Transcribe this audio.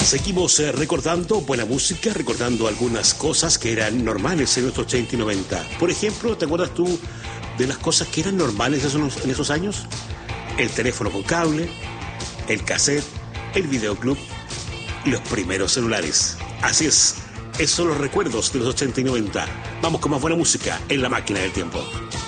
Seguimos recordando buena música, recordando algunas cosas que eran normales en los 80 y 90. Por ejemplo, ¿te acuerdas tú de las cosas que eran normales en esos años? El teléfono con cable, el cassette, el videoclub y los primeros celulares. Así es, esos son los recuerdos de los 80 y 90. Vamos con más buena música en La Máquina del Tiempo.